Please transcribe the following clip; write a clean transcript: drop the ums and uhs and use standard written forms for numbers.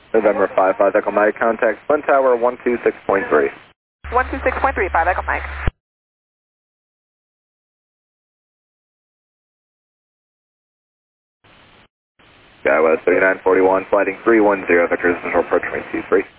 November 5 Echo Mike, contact Twin Tower 126.3. 126.3, 5 Echo Mike. SkyWest 3941, flighting 310, vectors visual approach from C3.